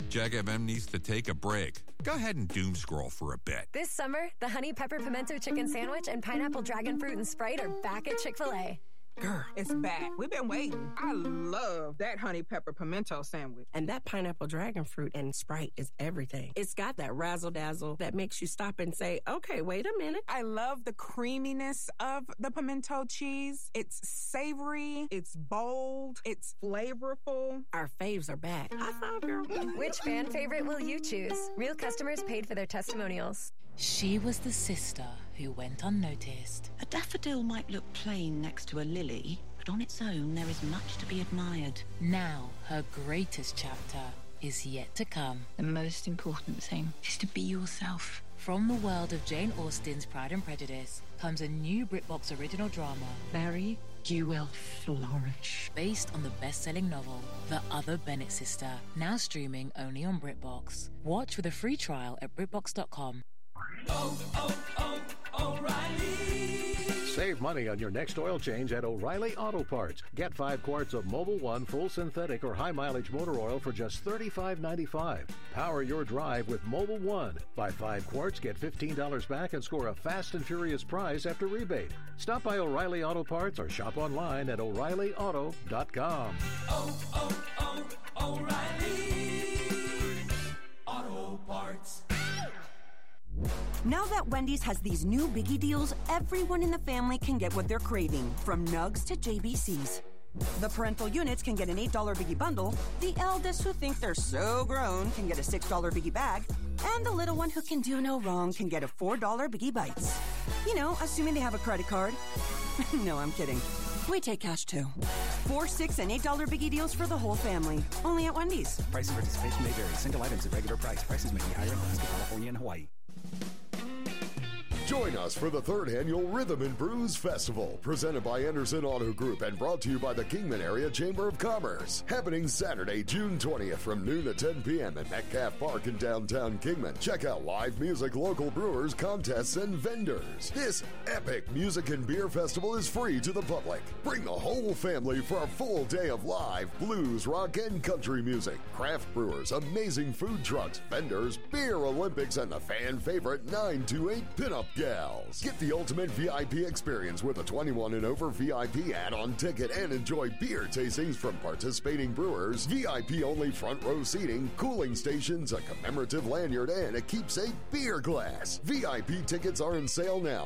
Jack FM needs to take a break. Go ahead and doom scroll for a bit. This summer, the Honey Pepper Pimento Chicken Sandwich and Pineapple Dragon Fruit and Sprite are back at Chick-fil-A. Girl, it's back. We've been waiting. I love that honey pepper pimento sandwich. And that pineapple dragon fruit and Sprite is everything. It's got that razzle-dazzle that makes you stop and say, okay, wait a minute. I love the creaminess of the pimento cheese. It's savory, it's bold, it's flavorful. Our faves are back. High five, girl. Which fan favorite will you choose? Real customers paid for their testimonials. She was the sister who went unnoticed. A daffodil might look plain next to a lily, but on its own there is much to be admired. Now, her greatest chapter is yet to come. The most important thing is to be yourself. From the world of Jane Austen's Pride and Prejudice comes a new BritBox original drama. Mary, you will flourish. Based on the best-selling novel, The Other Bennett Sister, now streaming only on BritBox. Watch with a free trial at BritBox.com. O'Reilly. Save money on your next oil change at O'Reilly Auto Parts. Get 5 quarts of Mobil 1 full synthetic or high-mileage motor oil for just $35.95. Power your drive with Mobil 1. Buy 5 quarts, get $15 back, and score a fast and furious prize after rebate. Stop by O'Reilly Auto Parts or shop online at O'ReillyAuto.com. O'Reilly Auto Parts. Now that Wendy's has these new biggie deals, everyone in the family can get what they're craving, from Nugs to JBCs. The parental units can get an $8 biggie bundle, the eldest who think they're so grown can get a $6 biggie bag, and the little one who can do no wrong can get a $4 biggie bites. You know, assuming they have a credit card. No, I'm kidding. We take cash too. 4, 6, and $8 biggie deals for the whole family. Only at Wendy's. Price and participation may vary. Single items at regular price. Prices may be higher in Alaska, California, and Hawaii. Join us for the 3rd Annual Rhythm and Brews Festival, presented by Anderson Auto Group and brought to you by the Kingman Area Chamber of Commerce. Happening Saturday, June 20th from noon to 10 p.m. at Metcalf Park in downtown Kingman. Check out live music, local brewers, contests, and vendors. This epic music and beer festival is free to the public. Bring the whole family for a full day of live blues, rock, and country music. Craft brewers, amazing food trucks, vendors, beer Olympics, and the fan favorite 928 pinup gals. Get the ultimate VIP experience with a 21 and over VIP add-on ticket and enjoy beer tastings from participating brewers, VIP only front row seating, cooling stations, a commemorative lanyard, and a keepsake beer glass. VIP tickets are on sale now